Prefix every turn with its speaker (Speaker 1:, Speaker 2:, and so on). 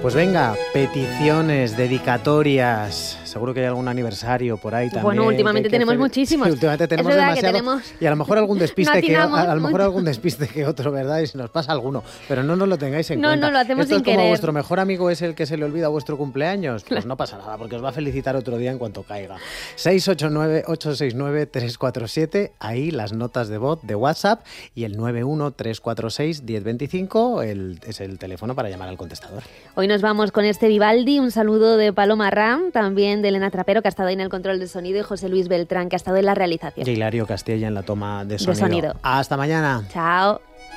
Speaker 1: Pues venga, peticiones, dedicatorias. Seguro que hay algún aniversario por ahí también.
Speaker 2: Bueno, últimamente tenemos muchísimos.
Speaker 1: Sí, últimamente tenemos demasiado. Y a lo mejor algún despiste algún despiste que otro, ¿verdad? Y se nos pasa alguno. Pero no nos lo tengáis en cuenta.
Speaker 2: No, lo hacemos sin
Speaker 1: querer.
Speaker 2: Como
Speaker 1: vuestro mejor amigo es el que se le olvida vuestro cumpleaños, pues no pasa nada, porque os va a felicitar otro día en cuanto caiga. 689-869-347, ahí las notas de voz de WhatsApp, y el 913461025 es el teléfono para llamar al contestador.
Speaker 2: Hoy nos vamos con este Vivaldi, un saludo de Paloma Ram, también de Elena Trapero, que ha estado ahí en el control de sonido, y José Luis Beltrán, que ha estado en la realización.
Speaker 1: Y Hilario Castilla en la toma de sonido. Hasta mañana.
Speaker 2: Chao.